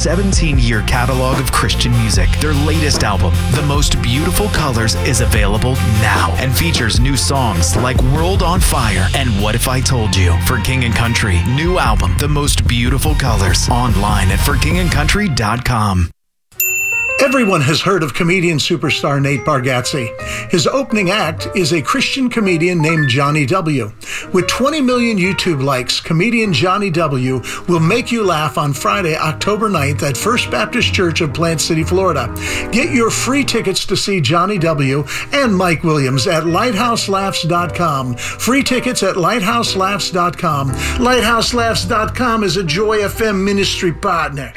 17-year catalog of Christian music. Their latest album, The Most Beautiful Colors, is available now and features new songs like World on Fire and What If I Told You. For King & Country, new album, The Most Beautiful Colors, online at forkingandcountry.com. Everyone has heard of comedian superstar Nate Bargatze. His opening act is a Christian comedian named Johnny W. With 20 million YouTube likes, comedian Johnny W. will make you laugh on Friday, October 9th at First Baptist Church of Plant City, Florida. Get your free tickets to see Johnny W. and Mike Williams at lighthouselaughs.com. Free tickets at lighthouselaughs.com. Lighthouselaughs.com is a Joy FM ministry partner.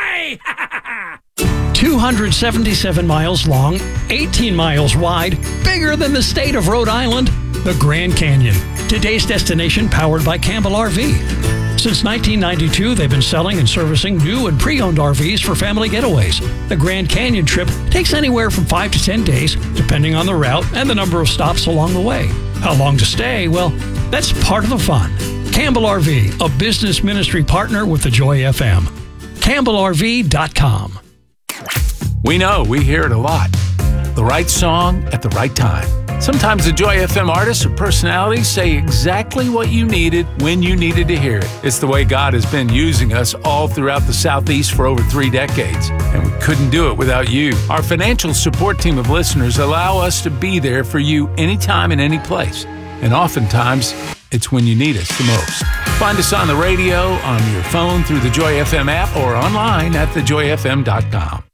277 miles long, 18 miles wide, bigger than the state of Rhode Island, the Grand Canyon. Today's destination powered by Campbell RV. Since 1992, they've been selling and servicing new and pre-owned RVs for family getaways. The Grand Canyon trip takes anywhere from 5 to 10 days, depending on the route and the number of stops along the way. How long to stay? Well, that's part of the fun. Campbell RV, a business ministry partner with the Joy FM. CampbellRV.com. We know, we hear it a lot. The right song at the right time. Sometimes the Joy FM artists or personalities say exactly what you needed when you needed to hear it. It's the way God has been using us all throughout the Southeast for over 3 decades. And we couldn't do it without you. Our financial support team of listeners allow us to be there for you anytime and any place. And oftentimes, it's when you need us the most. Find us on the radio, on your phone, through the Joy FM app, or online at thejoyfm.com.